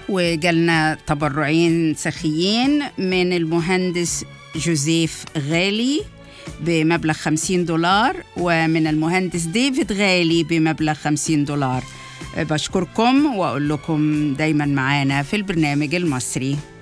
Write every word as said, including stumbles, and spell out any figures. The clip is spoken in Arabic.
وجالنا تبرعين سخيين من المهندس جوزيف غالي بمبلغ خمسين دولار، ومن المهندس ديفيد غالي بمبلغ خمسين دولار. بشكركم وأقول لكم دايما معانا في البرنامج المصري.